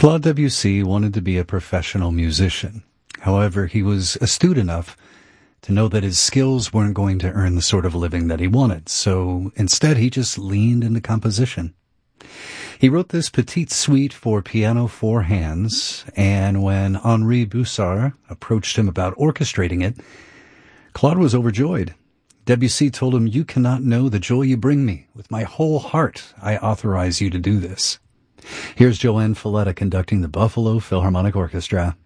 Claude Debussy wanted to be a professional musician. However, he was astute enough to know that his skills weren't going to earn the sort of living that he wanted, so instead he just leaned into composition. He wrote this petite suite for piano four hands, and when Henri Boussard approached him about orchestrating it, Claude was overjoyed. Debussy told him, "You cannot know the joy you bring me. With my whole heart, I authorize you to do this." Here's Joanne Falletta conducting the Buffalo Philharmonic Orchestra.